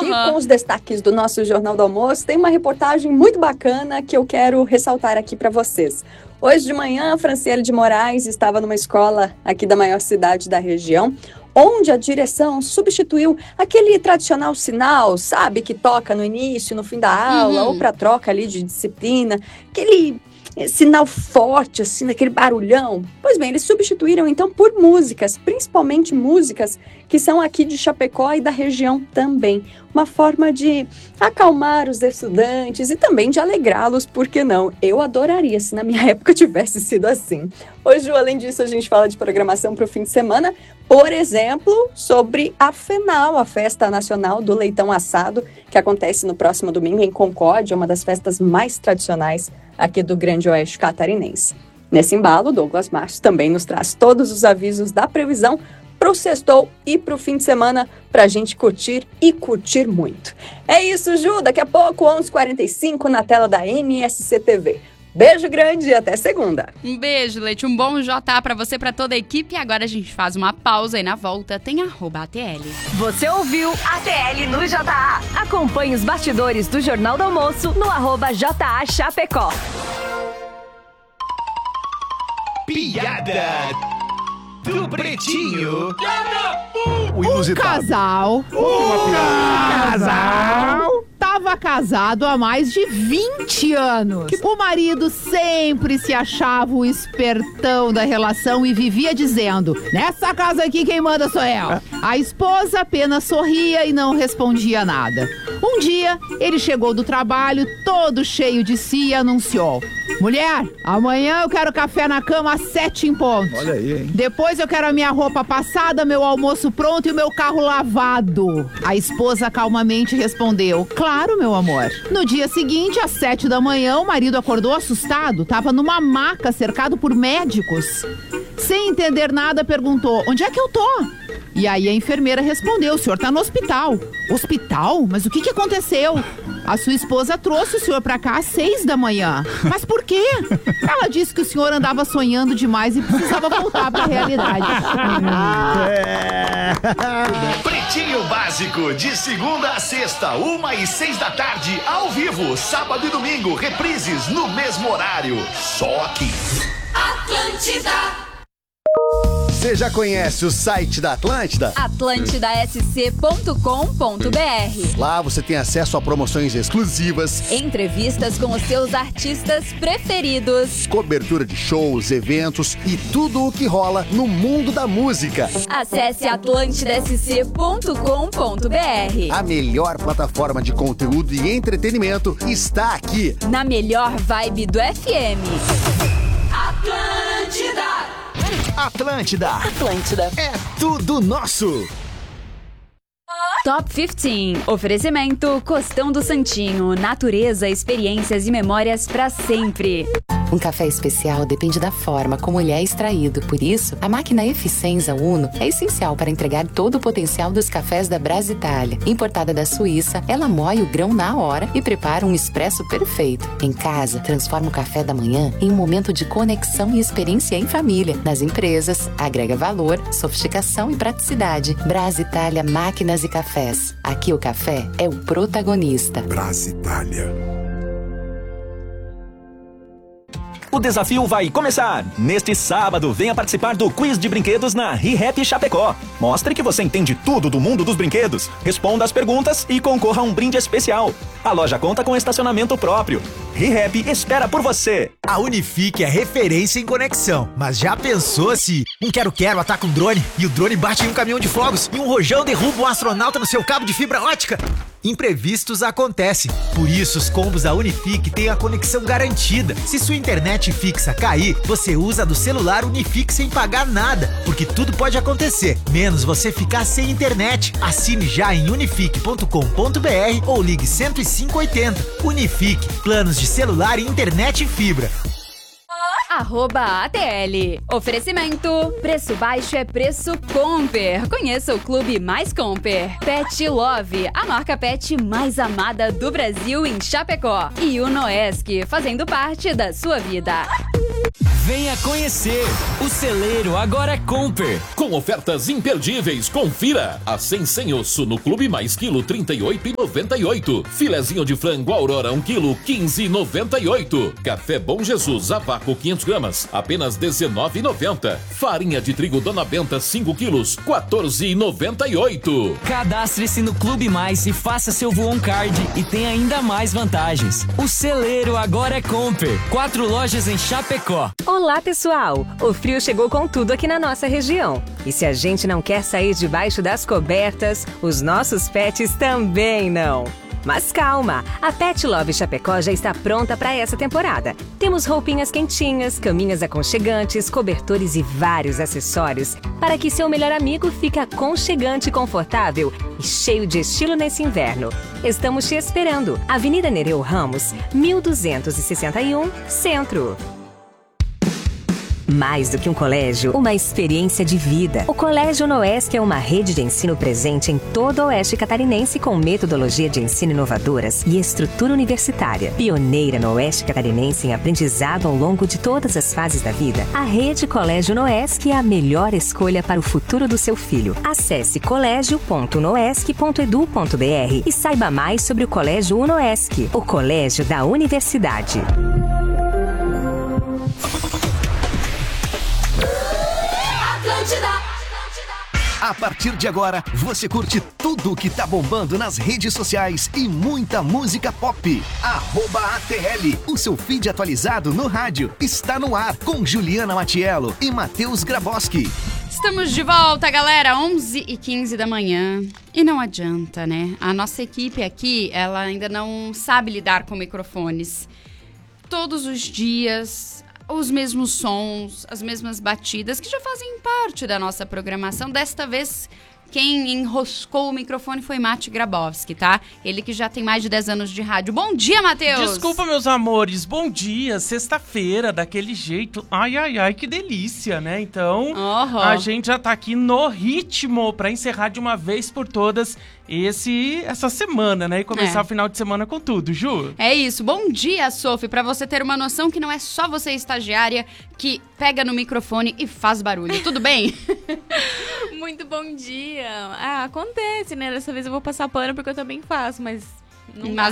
com os destaques do nosso Jornal do Almoço, tem uma reportagem muito bacana que eu quero ressaltar aqui para vocês. Hoje de manhã, a Franciele de Moraes estava numa escola aqui da maior cidade da região, onde a direção substituiu aquele tradicional sinal, sabe, que toca no início, no fim da aula, ou para troca ali de disciplina, aquele sinal forte, assim, daquele barulhão. Pois bem, eles substituíram então por músicas, principalmente músicas que são aqui de Chapecó e da região também. Uma forma de acalmar os estudantes e também de alegrá-los, por que não? Eu adoraria se na minha época tivesse sido assim. Hoje, além disso, a gente fala de programação para o fim de semana, por exemplo, sobre a FENAL, a Festa Nacional do Leitão Assado, que acontece no próximo domingo em Concórdia, uma das festas mais tradicionais aqui do Grande Oeste catarinense. Nesse embalo, Douglas Martins também nos traz todos os avisos da previsão para o sextou e para o fim de semana para a gente curtir e curtir muito. É isso, Ju. Daqui a pouco, 11h45, na tela da NSC TV. Beijo grande e até segunda. Um beijo, Leite. Um bom JA pra você, pra toda a equipe. E agora a gente faz uma pausa e na volta tem @ATL. Você ouviu ATL no JA. Acompanhe os bastidores do Jornal do Almoço no @JA Chapecó. Piada do Pretinho. Um casal estava casado há mais de 20 anos. O marido sempre se achava o espertão da relação e vivia dizendo: nessa casa aqui quem manda sou eu. A esposa apenas sorria e não respondia nada. Um dia, ele chegou do trabalho todo cheio de si e anunciou: mulher, amanhã eu quero café na cama às 7 em ponto. Olha aí, hein? Depois eu quero a minha roupa passada, meu almoço pronto e o meu carro lavado. A esposa calmamente respondeu: claro, meu amor. No dia seguinte, às 7 da manhã, o marido acordou assustado. Tava numa maca cercado por médicos. Sem entender nada, perguntou: onde é que eu tô? E aí a enfermeira respondeu: o senhor tá no hospital. Hospital? Mas o que aconteceu? A sua esposa trouxe o senhor pra cá às 6 da manhã. Mas por quê? Ela disse que o senhor andava sonhando demais e precisava voltar pra realidade. Pretinho Básico, de segunda a sexta, 1h06 da tarde, ao vivo, sábado e domingo, reprises no mesmo horário. Só aqui. Atlântida. Você já conhece o site da Atlântida? atlantidasc.com.br. Lá você tem acesso a promoções exclusivas, Entrevistas com os seus artistas preferidos. cobertura de shows, eventos e tudo o que rola no mundo da música. Acesse atlantidasc.com.br. A melhor plataforma de conteúdo e entretenimento está aqui. Na melhor vibe do FM. Atlântida. Atlântida. É tudo nosso. Top 15. Oferecimento Costão do Santinho. Natureza, experiências e memórias pra sempre. Um café especial depende da forma como ele é extraído. Por isso, a máquina Eficienza Uno é essencial para entregar todo o potencial dos cafés da Brasitália. Importada da Suíça, ela moe o grão na hora e prepara um expresso perfeito. Em casa, transforma o café da manhã em um momento de conexão e experiência em família. Nas empresas, agrega valor, sofisticação e praticidade. Brasitália Máquinas e Cafés. Aqui o café é o protagonista. Brasitália. O desafio vai começar! Neste sábado, venha participar do quiz de brinquedos na ReHap Chapecó. Mostre que você entende tudo do mundo dos brinquedos, responda as perguntas e concorra a um brinde especial. A loja conta com estacionamento próprio. ReHap espera por você! A Unifique é referência em conexão, mas já pensou se um quero-quero ataca um drone e o drone bate em um caminhão de fogos e um rojão derruba um astronauta no seu cabo de fibra ótica? Imprevistos acontecem, por isso os combos da Unifique têm a conexão garantida. Se sua internet fixa cair, você usa a do celular Unifique sem pagar nada, porque tudo pode acontecer, menos você ficar sem internet. Assine já em unifique.com.br ou ligue 10580. Unifique, planos de celular e internet e fibra. @ATL. Oferecimento. Preço baixo é preço Comper. Conheça o Clube Mais Comper. Pet Love, a marca pet mais amada do Brasil em Chapecó. E o Noesc, fazendo parte da sua vida. Venha conhecer. O celeiro agora é Comper. Com ofertas imperdíveis, confira. A 100 osso no Clube Mais quilo, R$ 38,98. Filezinho de frango Aurora 1 quilo, R$ 15,98. Café Bom Jesus a vácuo 500 gramas, apenas R$ 19,90. Farinha de trigo Dona Benta 5 quilos, R$ 14,98. Cadastre-se no Clube Mais e faça seu Voon Card e tem ainda mais vantagens. O celeiro agora é Comper. 4 lojas em Chapecó. Olá, pessoal! O frio chegou com tudo aqui na nossa região. E se a gente não quer sair debaixo das cobertas, os nossos pets também não. Mas calma, a Pet Love Chapecó já está pronta para essa temporada. Temos roupinhas quentinhas, caminhas aconchegantes, cobertores e vários acessórios para que seu melhor amigo fique aconchegante e confortável e cheio de estilo nesse inverno. Estamos te esperando. Avenida Nereu Ramos, 1261, Centro. Mais do que um colégio, uma experiência de vida. O Colégio Noesc é uma rede de ensino presente em todo o oeste catarinense com metodologia de ensino inovadoras e estrutura universitária. Pioneira no oeste catarinense em aprendizado ao longo de todas as fases da vida, a rede Colégio Noesc é a melhor escolha para o futuro do seu filho. Acesse colégio.noesc.edu.br e saiba mais sobre o Colégio Unoesc, o colégio da universidade. A partir de agora, você curte tudo o que tá bombando nas redes sociais e muita música pop. @ATL, o seu feed atualizado no rádio, está no ar com Juliana Matiello e Matheus Graboski. Estamos de volta, galera, 11h15 da manhã. E não adianta, né? A nossa equipe aqui, ela ainda não sabe lidar com microfones. Todos os dias, os mesmos sons, as mesmas batidas, que já fazem parte da nossa programação. Desta vez, quem enroscou o microfone foi Mate Grabowski, tá? Ele que já tem mais de 10 anos de rádio. Bom dia, Matheus! Desculpa, meus amores. Bom dia, sexta-feira, daquele jeito. Ai, ai, ai, que delícia, né? Então, a gente já tá aqui no ritmo pra encerrar de uma vez por todas essa semana, né? E começar o final de semana com tudo, Ju. É isso. Bom dia, Sophie. Pra você ter uma noção que não é só você, estagiária, que pega no microfone e faz barulho. Tudo bem? Muito bom dia. Acontece, né? Dessa vez eu vou passar pano porque eu também faço, mas... Não dá.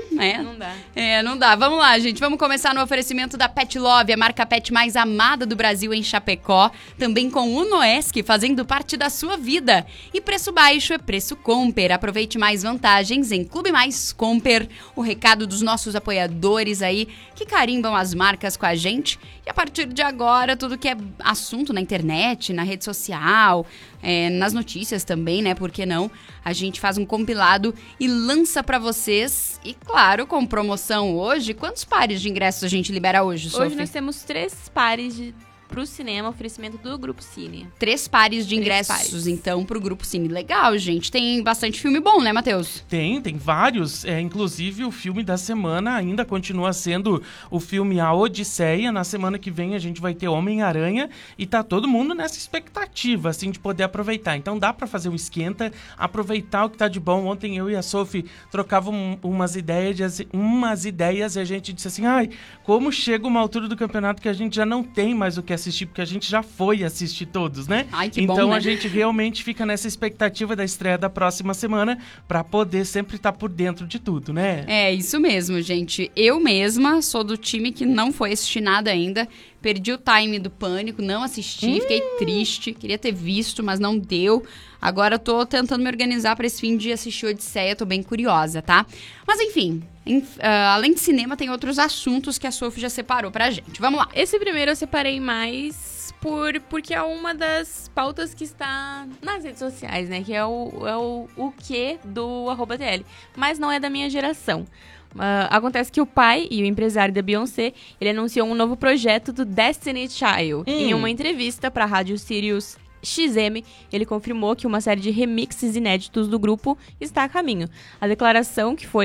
Não dá. Vamos lá, gente. Vamos começar no oferecimento da Pet Love, a marca pet mais amada do Brasil em Chapecó. Também com o Noesc, fazendo parte da sua vida. E preço baixo é preço Comper. Aproveite mais vantagens em Clube Mais Comper. O recado dos nossos apoiadores aí, que carimbam as marcas com a gente. E a partir de agora, tudo que é assunto na internet, na rede social, nas notícias também, né? Por que não? A gente faz um compilado e lança pra vocês. E, claro, com promoção hoje. Quantos pares de ingressos a gente libera hoje, Sophie? Hoje nós temos 3 pares pro cinema, oferecimento do Grupo Cine. 3 pares de ingressos, então, pro Grupo Cine. Legal, gente. Tem bastante filme bom, né, Matheus? Tem vários. Inclusive, o filme da semana ainda continua sendo o filme A Odisseia. Na semana que vem a gente vai ter Homem-Aranha e tá todo mundo nessa expectativa, assim, de poder aproveitar. Então dá pra fazer um esquenta, aproveitar o que tá de bom. Ontem eu e a Sophie trocavam umas ideias e a gente disse assim, como chega uma altura do campeonato que a gente já não tem mais o que assistir, porque a gente já foi assistir todos, né? Que então bom, né? A gente realmente fica nessa expectativa da estreia da próxima semana pra poder sempre estar por dentro de tudo, né? É isso mesmo, gente. Eu mesma sou do time que não foi assistir nada ainda. Perdi o time do Pânico, não assisti, fiquei triste, queria ter visto, mas não deu. Agora eu tô tentando me organizar pra esse fim de assistir Odisseia, tô bem curiosa, tá? Mas enfim, além de cinema, tem outros assuntos que a Sophie já separou pra gente. Vamos lá. Esse primeiro eu separei mais porque é uma das pautas que está nas redes sociais, né? Que é o que do @TL. Mas não é da minha geração. Acontece que o pai e o empresário da Beyoncé, ele anunciou um novo projeto do Destiny Child. Em uma entrevista para a rádio Sirius XM, ele confirmou que uma série de remixes inéditos do grupo está a caminho. A declaração, que foi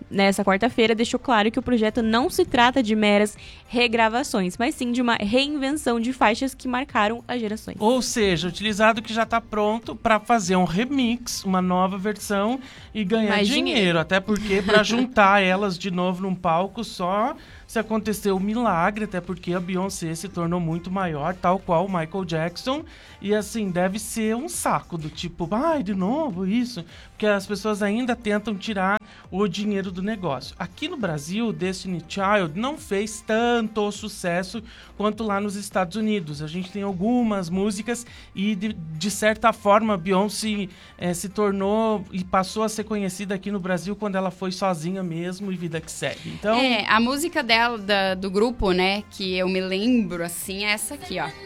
nessa quarta-feira, deixou claro que o projeto não se trata de meras regravações, mas sim de uma reinvenção de faixas que marcaram as gerações. Ou seja, utilizado que já está pronto para fazer um remix, uma nova versão e ganhar Mais dinheiro. Até porque para juntar elas de novo num palco só se aconteceu um milagre, até porque a Beyoncé se tornou muito maior, tal qual o Michael Jackson. E assim, deve ser um saco do tipo, ai, de novo isso? Porque as pessoas ainda tentam tirar o dinheiro do negócio. Aqui no Brasil, Destiny Child não fez tanto sucesso quanto lá nos Estados Unidos. A gente tem algumas músicas e, de certa forma, a Beyoncé se tornou e passou a ser conhecida aqui no Brasil quando ela foi sozinha mesmo e vida que segue. Então, a música dela, do grupo, né, que eu me lembro, assim, é essa aqui, ó.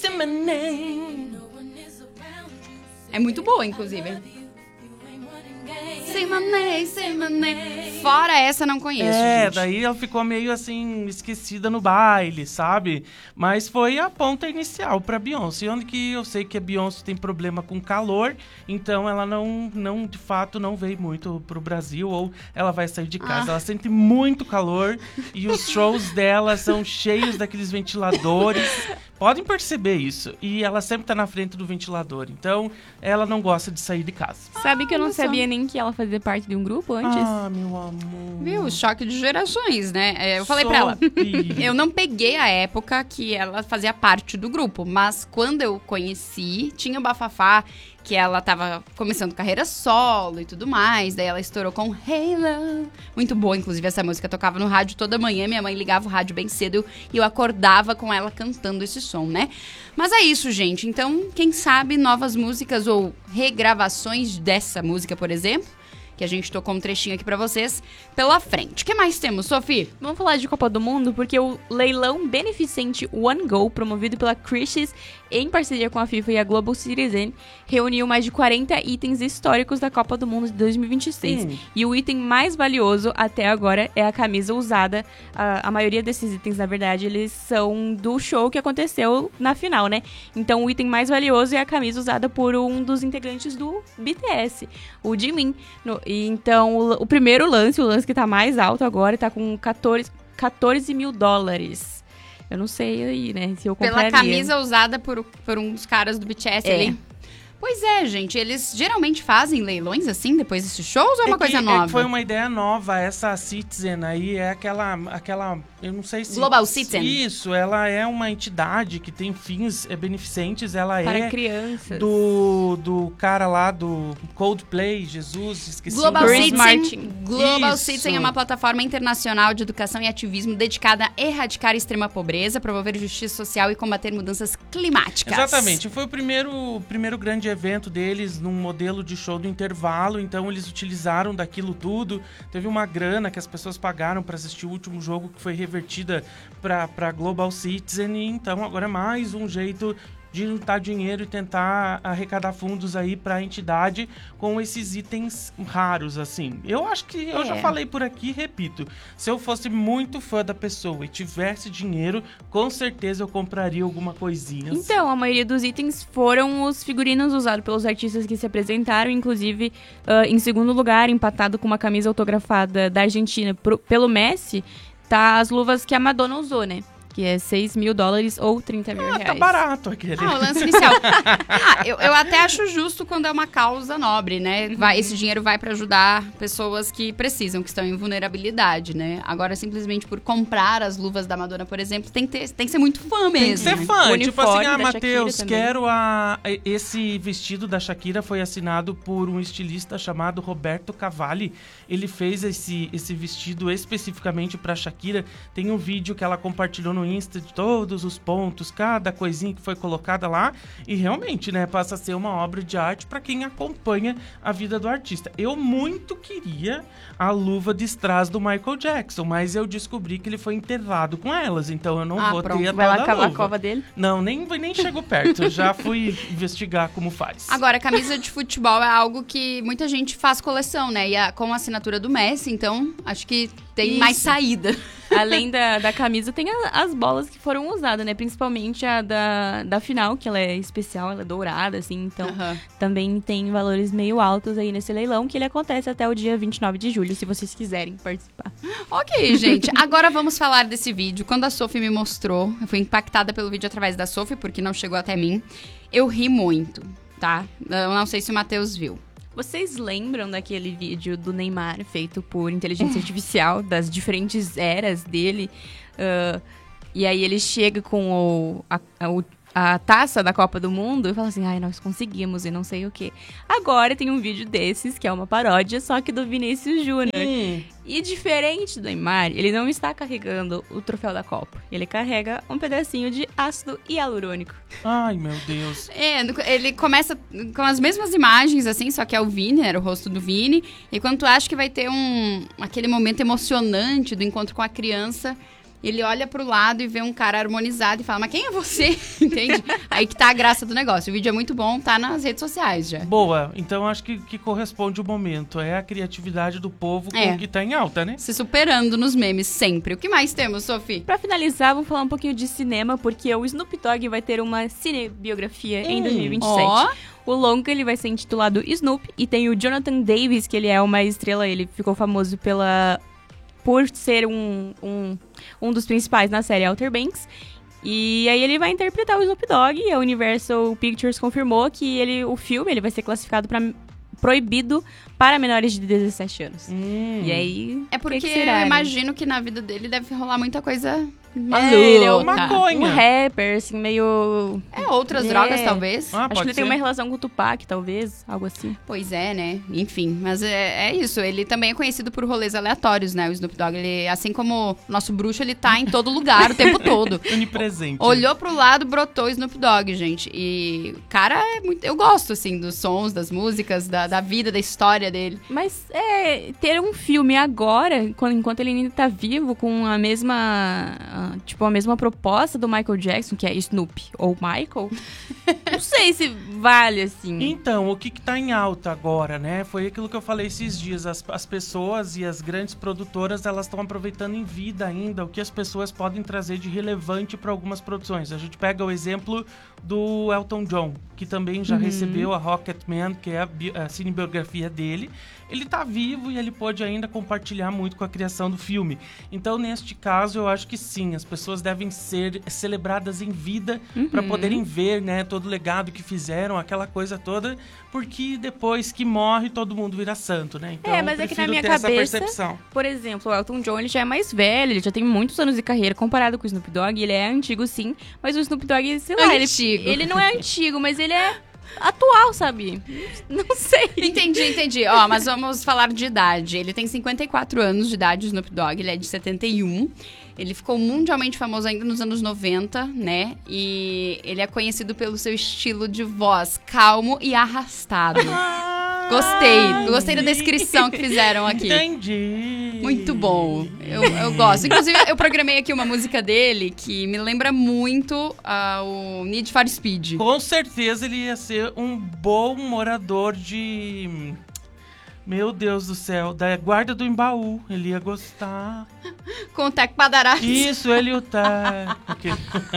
É muito boa, inclusive. Say my name, say my name. Fora essa, não conheço, gente. Daí ela ficou meio assim, esquecida no baile, sabe? Mas foi a ponta inicial pra Beyoncé. Onde que eu sei que a Beyoncé tem problema com calor, então ela não de fato, não veio muito pro Brasil, ou ela vai sair de casa. Ela sente muito calor e os shows dela são cheios daqueles ventiladores. Podem perceber isso. E ela sempre tá na frente do ventilador. Então, ela não gosta de sair de casa. Sabe que eu não sabia nem que ela fazia parte de um grupo antes? Ah, meu amor. Viu? Choque de gerações, né? Eu falei pra ela, eu não peguei a época que ela fazia parte do grupo, mas quando eu conheci, tinha o bafafá que ela tava começando carreira solo e tudo mais, daí ela estourou com Halo. Muito boa, inclusive, essa música tocava no rádio toda manhã, minha mãe ligava o rádio bem cedo e eu acordava com ela cantando esse som, né? Mas é isso, gente. Então, quem sabe novas músicas ou regravações dessa música, por exemplo, que a gente tocou um trechinho aqui pra vocês, pela frente. O que mais temos, Sophie? Vamos falar de Copa do Mundo, porque o leilão beneficente One Goal, promovido pela Christie's em parceria com a FIFA e a Global Citizen, reuniu mais de 40 itens históricos da Copa do Mundo de 2026. E o item mais valioso até agora é a camisa usada. A maioria desses itens, na verdade, eles são do show que aconteceu na final, né? Então, o item mais valioso é a camisa usada por um dos integrantes do BTS, o Jimin. Então, o primeiro lance, o lance que tá mais alto agora, tá com 14 mil dólares. Eu não sei aí, né, se eu compraria. Pela camisa usada por um dos caras do BTS ali. Pois é, gente, eles geralmente fazem leilões assim depois desses shows ou é uma coisa nova? Foi uma ideia nova, essa Citizen aí é aquela, eu não sei se... Global Citizen. Isso, ela é uma entidade que tem fins beneficentes, ela para crianças. Do cara lá do Coldplay, Jesus, esqueci. Global Citizen é uma plataforma internacional de educação e ativismo dedicada a erradicar a extrema pobreza, promover justiça social e combater mudanças climáticas. Exatamente, foi o primeiro grande evento deles num modelo de show do intervalo, então eles utilizaram daquilo tudo, teve uma grana que as pessoas pagaram para assistir o último jogo que foi revertida para Global Citizen, e então agora é mais um jeito de juntar dinheiro e tentar arrecadar fundos aí para a entidade com esses itens raros, assim. Eu acho que eu já falei por aqui e repito, se eu fosse muito fã da pessoa e tivesse dinheiro, com certeza eu compraria alguma coisinha. Então, a maioria dos itens foram os figurinos usados pelos artistas que se apresentaram, inclusive, em segundo lugar, empatado com uma camisa autografada da Argentina pelo Messi, tá as luvas que a Madonna usou, né? Que é 6 mil dólares ou 30 mil reais. Tá barato aquele. O lance inicial. Eu até acho justo quando é uma causa nobre, né? Esse dinheiro vai pra ajudar pessoas que precisam, que estão em vulnerabilidade, né? Agora, simplesmente por comprar as luvas da Madonna, por exemplo, tem que ser muito fã mesmo. Tem que ser fã. Tipo assim, Matheus, quero esse vestido da Shakira foi assinado por um estilista chamado Roberto Cavalli. Ele fez esse vestido especificamente pra Shakira. Tem um vídeo que ela compartilhou no Insta de todos os pontos, cada coisinha que foi colocada lá, e realmente, né, passa a ser uma obra de arte para quem acompanha a vida do artista. Eu muito queria a luva de strass do Michael Jackson, mas eu descobri que ele foi enterrado com elas, então eu não vou ter a vai lá tal da cavar luva. a cova dele? Não, nem chegou perto, eu já fui investigar como faz. Agora, camisa de futebol é algo que muita gente faz coleção, né, e com a assinatura do Messi, então acho que tem mais saída. além da camisa, tem as bolas que foram usadas, né? Principalmente a da final, que ela é especial, ela é dourada, assim. Então, também tem valores meio altos aí nesse leilão, que ele acontece até o dia 29 de julho, se vocês quiserem participar. Ok, gente. Agora vamos falar desse vídeo. Quando a Sophie me mostrou, eu fui impactada pelo vídeo através da Sophie, porque não chegou até mim. Eu ri muito, tá? Eu não sei se o Matheus viu. Vocês lembram daquele vídeo do Neymar feito por inteligência artificial, das diferentes eras dele? E aí ele chega com a taça da Copa do Mundo e fala assim, ai, nós conseguimos e não sei o quê. Agora tem um vídeo desses, que é uma paródia, só que do Vinícius Júnior. E diferente do Neymar, ele não está carregando o troféu da Copa. Ele carrega um pedacinho de ácido hialurônico. Ai, meu Deus. Ele começa com as mesmas imagens, assim, só que é o Vini, era o rosto do Vini. E quando tu acha que vai ter aquele momento emocionante do encontro com a criança, ele olha pro lado e vê um cara harmonizado e fala, mas quem é você? Entende? Aí que tá a graça do negócio. O vídeo é muito bom, tá nas redes sociais já. Boa, então acho que corresponde o momento. É a criatividade do povo que tá em alta, né? Se superando nos memes sempre. O que mais temos, Sophie? Pra finalizar, vamos falar um pouquinho de cinema, porque o Snoop Dogg vai ter uma cinebiografia em 2027. O longa, ele vai ser intitulado Snoop, e tem o Jonathan Davis, que ele é uma estrela, ele ficou famoso por ser um dos principais na série Outer Banks. E aí ele vai interpretar o Snoop Dogg, e a Universal Pictures confirmou que o filme vai ser classificado proibido para menores de 17 anos. E aí... É porque será, eu imagino que na vida dele deve rolar muita coisa maluca. Ele é maconha. Um rapper, assim, meio... outras drogas, talvez. Acho que ele tem uma relação com o Tupac, talvez, algo assim. Pois é, né? Enfim, mas é isso. Ele também é conhecido por rolês aleatórios, né? O Snoop Dogg, ele, assim como o nosso bruxo, ele tá em todo lugar o tempo todo. Onipresente. Olhou pro lado, brotou o Snoop Dogg, gente. E o cara é muito... Eu gosto, assim, dos sons, das músicas, da vida, da história dele. Mas ter um filme agora, enquanto ele ainda tá vivo, com a mesma proposta do Michael Jackson, que é Snoop ou Michael, não sei se vale, assim. Então, o que tá em alta agora, né? Foi aquilo que eu falei esses dias. As pessoas e as grandes produtoras, elas estão aproveitando em vida ainda o que as pessoas podem trazer de relevante para algumas produções. A gente pega o exemplo do Elton John, que também já recebeu a Rocketman, que é a cinebiografia dele. Ele tá vivo e ele pode ainda compartilhar muito com a criação do filme. Então, neste caso, eu acho que sim, as pessoas devem ser celebradas em vida para poderem ver, né, todo o legado que fizeram, aquela coisa toda, porque depois que morre, todo mundo vira santo, né? Então, mas é que na minha cabeça, por exemplo, o Elton John, ele já é mais velho, ele já tem muitos anos de carreira, comparado com o Snoop Dogg, ele é antigo sim, mas o Snoop Dogg, sei lá, ele não é antigo, mas ele é atual, sabe? Não sei. Entendi. Ó, mas vamos falar de idade. Ele tem 54 anos de idade, o Snoop Dogg, ele é de 71. Ele ficou mundialmente famoso ainda nos anos 90, né? E ele é conhecido pelo seu estilo de voz calmo e arrastado. Gostei da descrição que fizeram aqui. Entendi. Muito bom. Eu gosto. Inclusive, eu programei aqui uma música dele que me lembra muito o Need for Speed. Com certeza ele ia ser um bom morador de... Meu Deus do céu, da guarda do Embaú. Ele ia gostar. Com o Teco Padarati. Isso, ele e o Teco.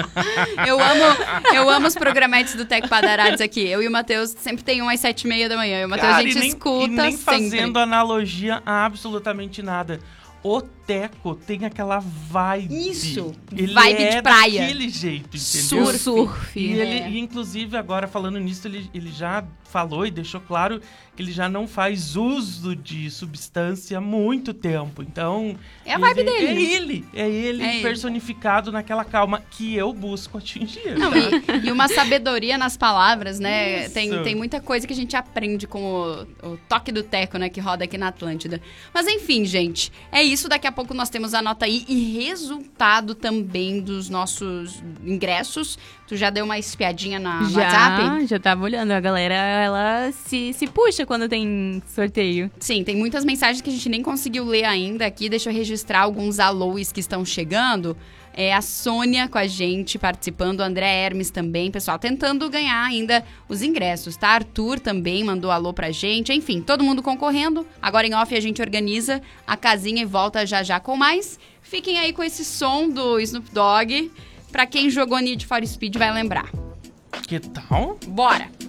Eu amo os programetes do Teco Padarati aqui. Eu e o Matheus sempre tem às 7h30 da manhã. E o Matheus a gente escuta e nem sempre. Fazendo analogia a absolutamente nada. O Teco tem aquela vibe. Isso, ele vibe de praia. Daquele jeito, entendeu? Surf. E inclusive, agora falando nisso, ele já falou e deixou claro que ele já não faz uso de substância há muito tempo. Então, é a vibe dele. É ele personificado naquela calma que eu busco atingir. Não, e uma sabedoria nas palavras, né? Tem muita coisa que a gente aprende com o toque do Teco, né? Que roda aqui na Atlântida. Mas enfim, gente, é isso. Daqui a pouco nós temos a nota aí e resultado também dos nossos ingressos. Tu já deu uma espiadinha no WhatsApp? Já tava olhando. A galera, ela se puxa quando tem sorteio. Sim, tem muitas mensagens que a gente nem conseguiu ler ainda aqui. Deixa eu registrar alguns alôs que estão chegando. a Sônia com a gente participando, o André Hermes também, pessoal, tentando ganhar ainda os ingressos, tá? Arthur também mandou alô pra gente, enfim, todo mundo concorrendo. Agora em off a gente organiza a casinha e volta já com mais. Fiquem aí com esse som do Snoop Dogg, pra quem jogou Need for Speed vai lembrar. Que tal? Bora!